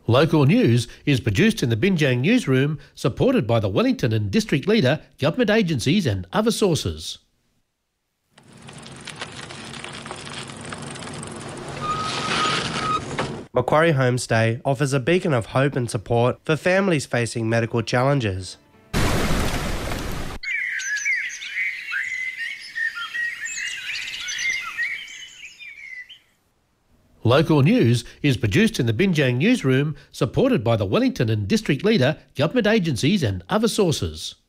Local news is produced in the Binjang newsroom, supported by the Wellington and District Leader, government agencies and other sources. Macquarie Homestay offers a beacon of hope and support for families facing medical challenges. Local news is produced in the Binjang newsroom, supported by the Wellington and District Leader, government agencies and other sources.